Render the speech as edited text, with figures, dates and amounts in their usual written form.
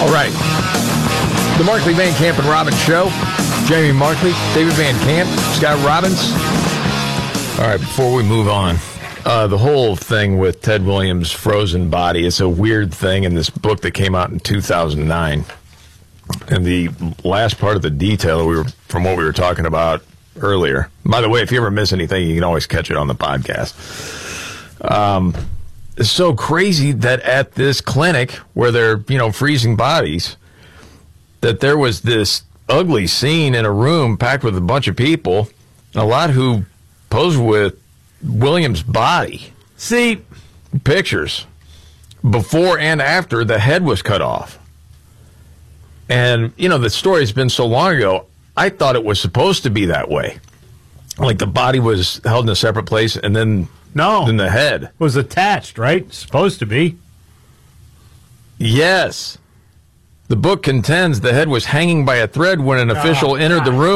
All right. The Markley, Van Camp, and Robbins Show. Jamie Markley, David Van Camp, Scott Robbins. All right, before we move on, the whole thing with Ted Williams' frozen body is a weird thing in this book that came out in 2009. And the last part of the detail from what we were talking about earlier. By the way, if you ever miss anything, you can always catch it on the podcast. It's so crazy that at this clinic where they're, freezing bodies, that there was this ugly scene in a room packed with a bunch of people, a lot who posed with Williams' body. See, pictures before and after the head was cut off. And, the story's been so long ago, I thought it was supposed to be that way. Like the body was held in a separate place and then the head was attached, right? Supposed to be. Yes. The book contends the head was hanging by a thread when an official entered the room.